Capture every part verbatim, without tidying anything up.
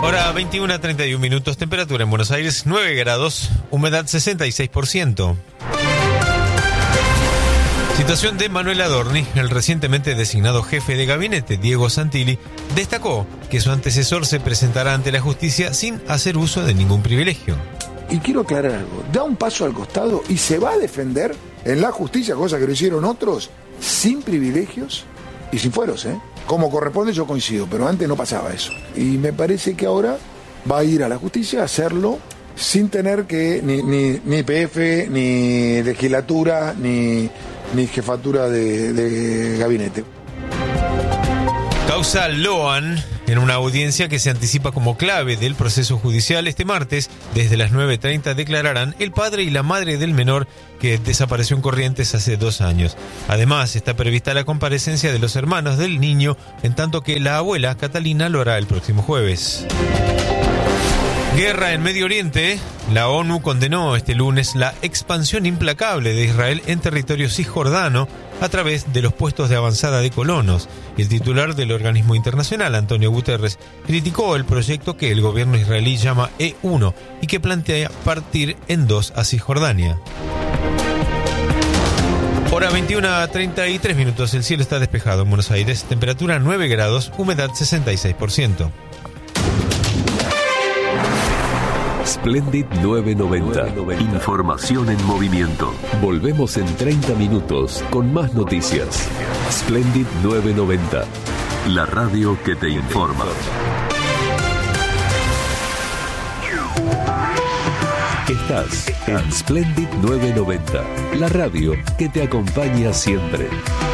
Hora veintiuna a treinta y un minutos, temperatura en Buenos Aires nueve grados, humedad sesenta y seis por ciento. Situación de Manuel Adorni. El recientemente designado jefe de gabinete, Diego Santilli, destacó que su antecesor se presentará ante la justicia sin hacer uso de ningún privilegio. Y quiero aclarar algo, da un paso al costado y se va a defender en la justicia, cosa que lo hicieron otros, sin privilegios y sin fueros, ¿eh? Como corresponde yo coincido, pero antes no pasaba eso. Y me parece que ahora va a ir a la justicia a hacerlo sin tener que ni, ni, ni P F, ni legislatura, ni, ni jefatura de, de gabinete. Causa Loan en una audiencia que se anticipa como clave del proceso judicial. Este martes, desde las nueve treinta, declararán el padre y la madre del menor que desapareció en Corrientes hace dos años. Además, está prevista la comparecencia de los hermanos del niño, en tanto que la abuela, Catalina, lo hará el próximo jueves. Guerra en Medio Oriente. La ONU condenó este lunes la expansión implacable de Israel en territorio cisjordano a través de los puestos de avanzada de colonos. El titular del organismo internacional, Antonio Guterres, criticó el proyecto que el gobierno israelí llama E uno y que plantea partir en dos a Cisjordania. Hora veintiuna a treinta y tres minutos. El cielo está despejado en Buenos Aires. Temperatura nueve grados, humedad sesenta y seis por ciento. Splendid novecientos noventa. Información en movimiento. Volvemos en treinta minutos con más noticias. Splendid novecientos noventa. La radio que te informa. Estás en Splendid novecientos noventa. La radio que te acompaña siempre.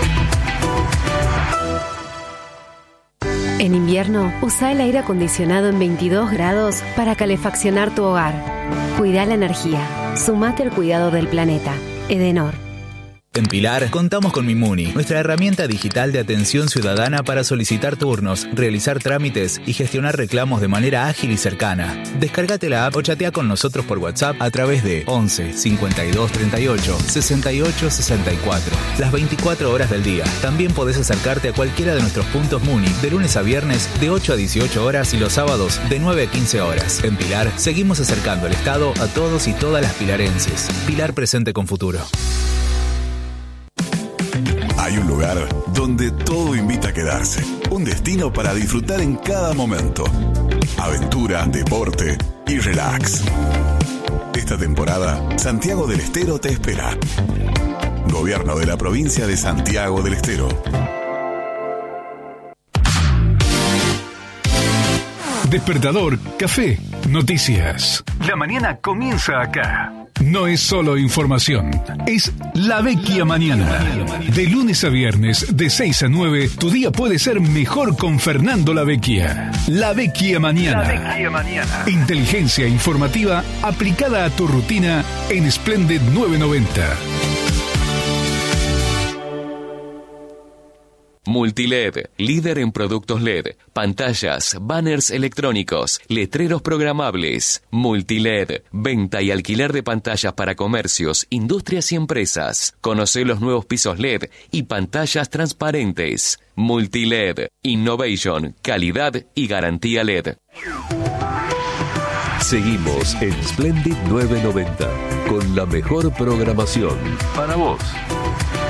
En invierno, usa el aire acondicionado en veintidós grados para calefaccionar tu hogar. Cuida la energía. Sumate al cuidado del planeta. Edenor. En Pilar, contamos con Mimuni, nuestra herramienta digital de atención ciudadana para solicitar turnos, realizar trámites y gestionar reclamos de manera ágil y cercana. Descárgate la app o chatea con nosotros por WhatsApp a través de once cincuenta y dos treinta y ocho sesenta y ocho sesenta y cuatro. Las veinticuatro horas del día. También podés acercarte a cualquiera de nuestros puntos Muni de lunes a viernes de ocho a dieciocho horas y los sábados de nueve a quince horas. En Pilar, seguimos acercando el Estado a todos y todas las pilarenses. Pilar presente con futuro. Hay un lugar donde todo invita a quedarse. Un destino para disfrutar en cada momento. Aventura, deporte y relax. Esta temporada, Santiago del Estero te espera. Gobierno de la provincia de Santiago del Estero. Despertador, café, noticias. La mañana comienza acá. No es solo información, es La Vecchia Mañana. De lunes a viernes, de seis a nueve, tu día puede ser mejor con Fernando La Vecchia. La Vecchia Mañana. La Vecchia Mañana. Inteligencia informativa aplicada a tu rutina en Splendid novecientos noventa. Multiled, líder en productos L E D, pantallas, banners electrónicos, letreros programables. Multiled, venta y alquiler de pantallas para comercios, industrias y empresas. Conoce los nuevos pisos L E D y pantallas transparentes. Multiled, innovation, calidad y garantía L E D. Seguimos en Splendid novecientos noventa con la mejor programación para vos.